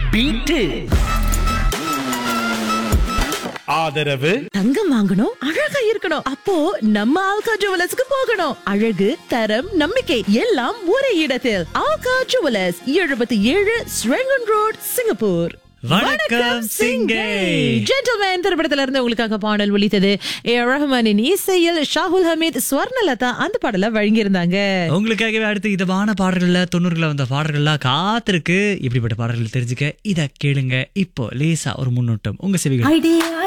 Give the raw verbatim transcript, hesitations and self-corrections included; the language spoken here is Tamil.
பீட்டு. ஆதரவு தங்கம் வாங்கணும், அழகா இருக்கணும். அப்போ நம்ம ஆல்கா ஜுவல்லர்ஸ்க்கு போகணும். அழகு, தரம், நம்பிக்கை எல்லாம் ஒரே இடத்தில். ஆல்கா ஜுவல்லர்ஸ், எழுபத்தி ஏழு ஸ்ரெங்கன் ரோட், சிங்கப்பூர். வணக்கம் சிங்கே. ஜென்டில்மேன் திரைப்படத்துல இருந்து உங்களுக்காக பாடல் ஒலித்தது. ஏ ஆர் ரஹ்மானின் இசையில் ஷாகுல் ஹமீத், ஸ்வர்ணலதா அந்த பாடலை வழங்கியிருந்தாங்க. உங்களுக்காகவே அடுத்து இதமான பாடல்கள்ல தொண்ணூறுல வந்த பாடல்கள்லாம் காத்திருக்கு. இப்படிப்பட்ட பாடல்கள் தெரிஞ்சுக்க இத கேளுங்க. இப்போ லேசா ஒரு முன்னோட்டம் உங்க செவிகள்.